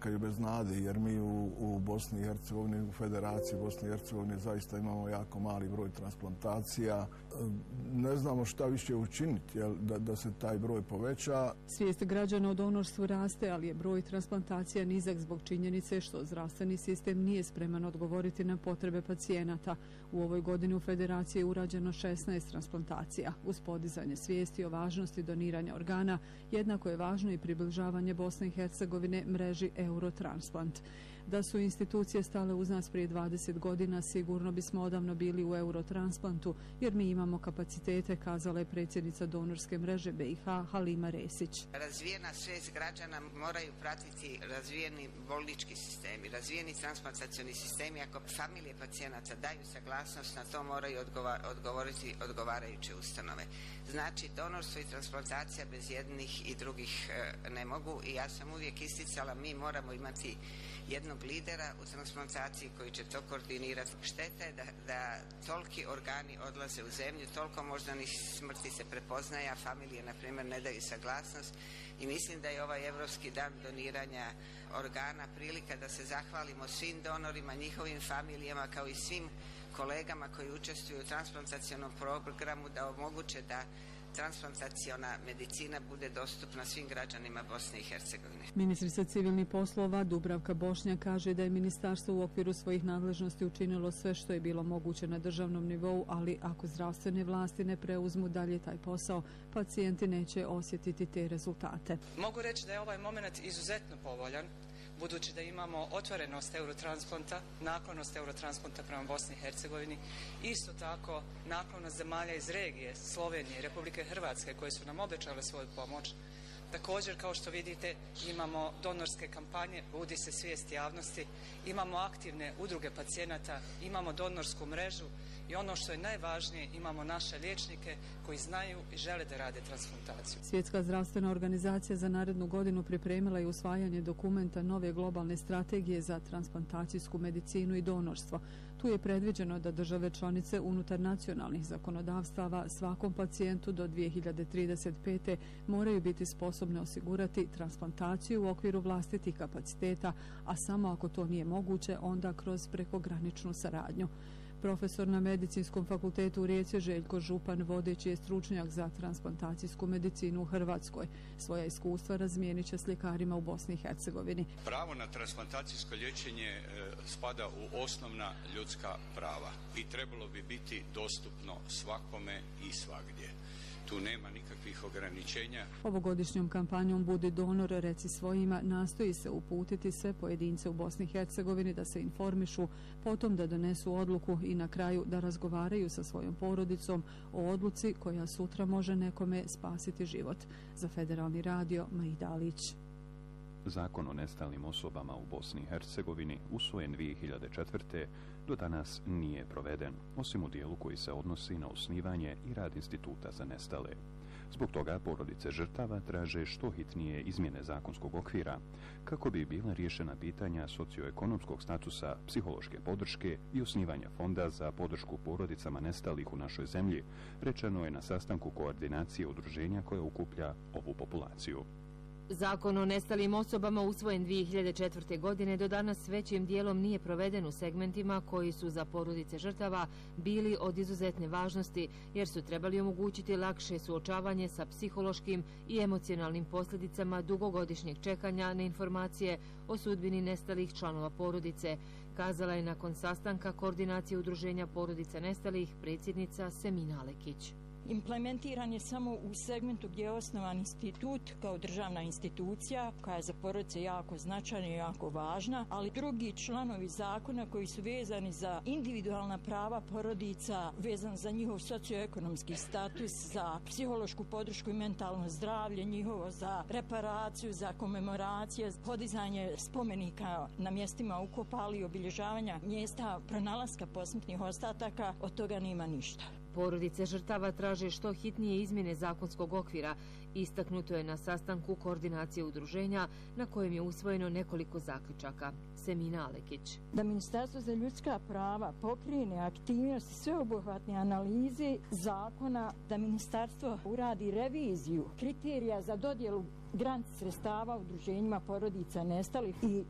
čekaju bez nade, jer mi u Bosni i Hercegovini, u Federaciji Bosne i Hercegovine zaista imamo jako mali broj transplantacija. Ne znamo šta više učiniti da se taj broj poveća. Svijest građana o donorstvu raste, ali je broj transplantacija nizak zbog činjenice što zdravstveni sistem nije spreman odgovoriti na potrebe pacijenata. U ovoj godini u Federaciji je urađeno 16 transplantacija. Uz podizanje svijesti o važnosti doniranja organa, jednako je važno i približavanje Bosne i Hercegovine mreži Eurotransplant. Da su institucije stale uz nas prije 20 godina, sigurno bismo odavno bili u Eurotransplantu, jer mi imamo kapacitete, kazala je predsjednica donorske mreže BiH Halima Resić. Razvijena svijest građana moraju pratiti razvijeni bolnički sistemi, razvijeni transplantacioni sistemi. Ako familije pacijenata daju saglasnost, na to moraju odgovoriti odgovarajuće ustanove. Znači, donorstvo i transplantacija bez jednih i drugih ne mogu i ja sam uvijek isticala, mi moramo imati jednog lidera u transplantaciji koji će to koordinirati. Šteta je da toliki organi odlaze u zemlju, toliko moždanih smrti se prepoznaje, a familije, na primjer, ne daju saglasnost i mislim da je ovaj Evropski dan doniranja organa prilika da se zahvalimo svim donorima, njihovim familijama, kao i svim kolegama koji učestvuju u transplantacionom programu, da omoguće da transplantaciona medicina bude dostupna svim građanima Bosne i Hercegovine. Ministrica civilnih poslova Dubravka Bošnjak kaže da je ministarstvo u okviru svojih nadležnosti učinilo sve što je bilo moguće na državnom nivou, ali ako zdravstvene vlasti ne preuzmu dalje taj posao, pacijenti neće osjetiti te rezultate. Mogu reći da je ovaj moment izuzetno povoljan, budući da imamo otvorenost Eurotransplanta, naklonost Eurotransplanta prema Bosni i Hercegovini, isto tako naklonost zemalja iz regije, Slovenije i Republike Hrvatske koje su nam obećale svoju pomoć. Također, kao što vidite, imamo donorske kampanje, budi se svijest javnosti, imamo aktivne udruge pacijenata, imamo donorsku mrežu i ono što je najvažnije, imamo naše liječnike koji znaju i žele da rade transplantaciju. Svjetska zdravstvena organizacija za narednu godinu pripremila je usvajanje dokumenta nove globalne strategije za transplantacijsku medicinu i donorstvo. Tu je predviđeno da države članice unutar nacionalnih zakonodavstava svakom pacijentu do 2035. moraju biti sposobne osigurati transplantaciju u okviru vlastitih kapaciteta, a samo ako to nije moguće, onda kroz prekograničnu saradnju. Profesor na Medicinskom fakultetu u Rijeci Željko Župan, vodeći je stručnjak za transplantacijsku medicinu u Hrvatskoj. Svoja iskustva razmijenit će s ljekarima u Bosni i Hercegovini. Pravo na transplantacijsko liječenje spada u osnovna ljudska prava i trebalo bi biti dostupno svakome i svagdje. Tu nema nikakvih ograničenja. Ovogodišnjom kampanjom Budi donor, reci svojima nastoji se uputiti sve pojedince u Bosni i Hercegovini da se informišu, potom da donesu odluku i na kraju da razgovaraju sa svojom porodicom o odluci koja sutra može nekome spasiti život. Za Federalni radio, Maida Alić. Zakon o nestalim osobama u Bosni i Hercegovini, usvojen 2004. do danas nije proveden, osim u dijelu koji se odnosi na osnivanje i rad instituta za nestale. Zbog toga porodice žrtava traže što hitnije izmjene zakonskog okvira, kako bi bila riješena pitanja socioekonomskog statusa, psihološke podrške i osnivanja fonda za podršku porodicama nestalih u našoj zemlji, rečeno je na sastanku koordinacije udruženja koja okuplja ovu populaciju. Zakon o nestalim osobama usvojen 2004. godine do danas većim dijelom nije proveden u segmentima koji su za porodice žrtava bili od izuzetne važnosti, jer su trebali omogućiti lakše suočavanje sa psihološkim i emocionalnim posljedicama dugogodišnjeg čekanja na informacije o sudbini nestalih članova porodice, kazala je nakon sastanka koordinacije udruženja porodica nestalih predsjednica Semina Alekić. Implementiran je samo u segmentu gdje je osnovan institut kao državna institucija koja je za porodice jako značajna i jako važna, ali drugi članovi zakona koji su vezani za individualna prava porodica, vezan za njihov socioekonomski status, za psihološku podršku i mentalno zdravlje njihovo, za reparaciju, za komemoracije, podizanje spomenika na mjestima ukopali i obilježavanja mjesta pronalaska posmrtnih ostataka, od toga nema ništa. Porodice žrtava traže što hitnije izmjene zakonskog okvira. Istaknuto je na sastanku koordinacije udruženja na kojem je usvojeno nekoliko zaključaka. Semina Alekić. Da Ministarstvo za ljudska prava pokrene aktivnosti sveobuhvatne analize zakona, da Ministarstvo uradi reviziju kriterija za dodjelu grant sredstava udruženjima porodica nestalih i